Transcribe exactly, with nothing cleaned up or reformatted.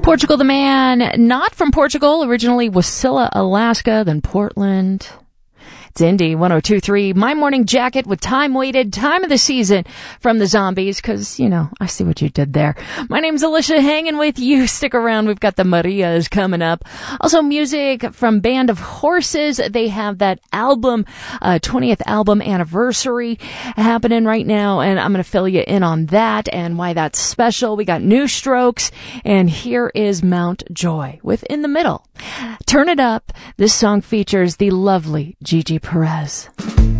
Portugal the Man, not from Portugal, originally Wasilla, Alaska, then Portland. It's Indy one oh two point three, My Morning Jacket with Time Waited, Time of the Season from the Zombies, because, you know, I see what you did there. My name's Alicia, hanging with you. Stick around. We've got the Marias coming up. Also, music from Band of Horses. They have that album, uh, twentieth album anniversary happening right now, and I'm going to fill you in on that and why that's special. We got New Strokes, and here is Mount Joy with In the Middle. Turn it up. This song features the lovely Gigi Perez.